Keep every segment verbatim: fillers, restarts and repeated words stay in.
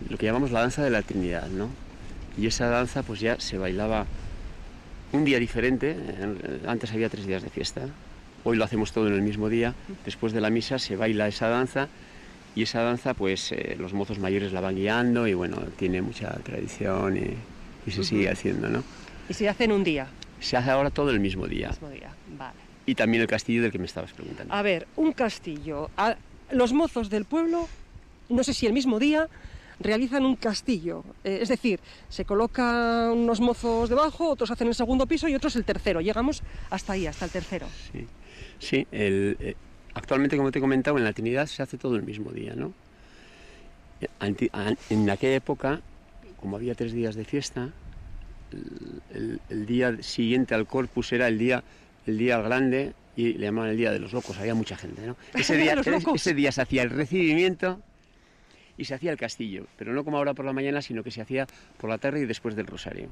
lo que llamamos la danza de la Trinidad, ¿no? Y esa danza pues ya se bailaba un día diferente. Antes había tres días de fiesta, hoy lo hacemos todo en el mismo día. Después de la misa se baila esa danza, y esa danza pues eh, los mozos mayores la van guiando, y bueno, tiene mucha tradición y, y se uh-huh. sigue haciendo, ¿no? ¿Y se hace en un día? Se hace ahora todo el mismo día. El mismo día, vale. Y también el castillo del que me estabas preguntando. A ver, un castillo. A, los mozos del pueblo, no sé si el mismo día, realizan un castillo. Eh, es decir, se colocan unos mozos debajo, otros hacen el segundo piso y otros el tercero. Llegamos hasta ahí, hasta el tercero. Sí, sí. El, eh, actualmente, como te he comentado, en la Trinidad se hace todo el mismo día, ¿no? En aquella época, como había tres días de fiesta, el, el, el día siguiente al Corpus era el día... el día grande, y le llamaban el día de los locos, había mucha gente, ¿no? Ese día, ese día se hacía el recibimiento y se hacía el castillo, pero no como ahora por la mañana, sino que se hacía por la tarde y después del rosario.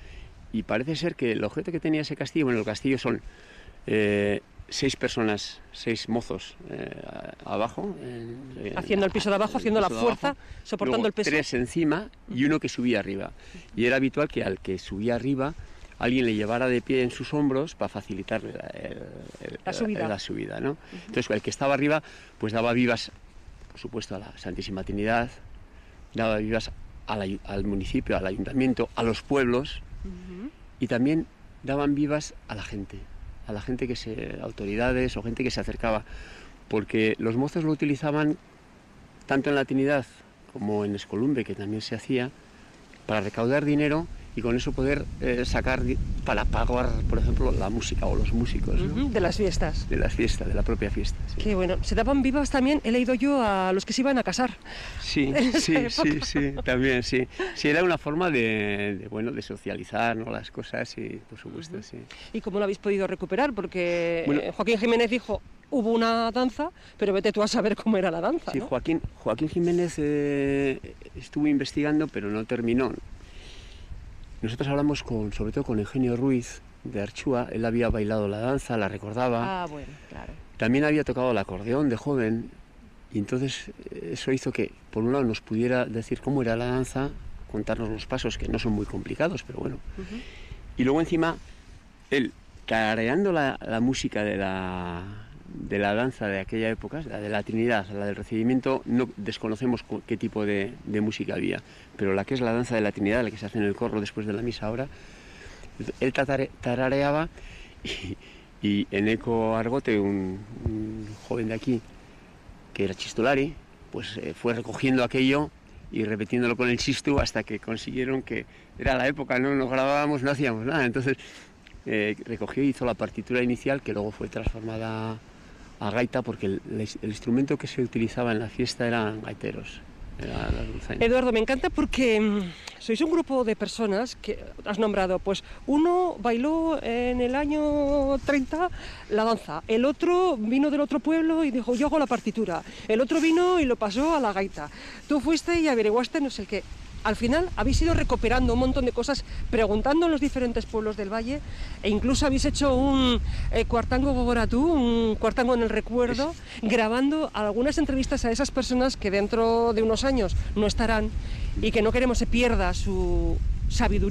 Y parece ser que el objeto que tenía ese castillo, bueno, el castillo son eh, seis personas, seis mozos eh, abajo. Eh, haciendo el piso de abajo, haciendo la fuerza, abajo, soportando luego el peso. Tres encima y uno que subía arriba. Y era habitual que al que subía arriba alguien le llevara de pie en sus hombros para facilitarle la, el, el, la subida, la subida, ¿no? Uh-huh. Entonces el que estaba arriba pues daba vivas, por supuesto, a la Santísima Trinidad, daba vivas al, al municipio, al ayuntamiento, a los pueblos, uh-huh. y también daban vivas a la gente, a la gente que se, autoridades o gente que se acercaba, porque los mozos lo utilizaban tanto en la Trinidad como en Escolumbe, que también se hacía, para recaudar dinero y con eso poder eh, sacar para pagar, por ejemplo, la música o los músicos, ¿no? Uh-huh, de las fiestas. De las fiestas, de la propia fiesta. Sí. Qué bueno. Se daban vivas también, he leído yo, a los que se iban a casar. Sí, sí, sí, sí, también, sí. Sí, era una forma de, de bueno, de socializar, ¿no? Las cosas, y por supuesto, uh-huh. sí. ¿Y cómo lo habéis podido recuperar? Porque bueno, Joaquín Jiménez dijo, hubo una danza, pero vete tú a saber cómo era la danza, Sí, ¿no? Joaquín, Joaquín Jiménez eh, estuvo investigando, pero no terminó. Nosotros hablamos con, sobre todo con Eugenio Ruiz de Archúa. Él había bailado la danza, la recordaba. Ah, bueno, claro. También había tocado el acordeón de joven, y entonces eso hizo que, por un lado, nos pudiera decir cómo era la danza, contarnos los pasos, que no son muy complicados, pero bueno. Uh-huh. Y luego encima, él, tarareando la, la música de la, de la danza de aquella época, la de la Trinidad, la del recibimiento, no desconocemos qué tipo de, de música había, pero la que es la danza de la Trinidad, la que se hace en el corro después de la misa ahora, él tatare, tarareaba, y, y Eneco Argote, un, un joven de aquí, que era chistolari, pues eh, fue recogiendo aquello y repitiéndolo con el chistu hasta que consiguieron, que era la época, no nos grabábamos, no hacíamos nada, entonces eh, recogió y hizo la partitura inicial, que luego fue transformada a gaita, porque el, el, el instrumento que se utilizaba en la fiesta eran gaiteros. Era Eduardo, me encanta porque sois un grupo de personas que has nombrado, pues uno bailó en el año treinta la danza, el otro vino del otro pueblo y dijo, yo hago la partitura, el otro vino y lo pasó a la gaita, tú fuiste y averiguaste no sé el qué. Al final habéis ido recuperando un montón de cosas, preguntando en los diferentes pueblos del valle, e incluso habéis hecho un eh, cuartango gogoratú, un cuartango en el recuerdo, grabando algunas entrevistas a esas personas que dentro de unos años no estarán y que no queremos se pierda su sabiduría.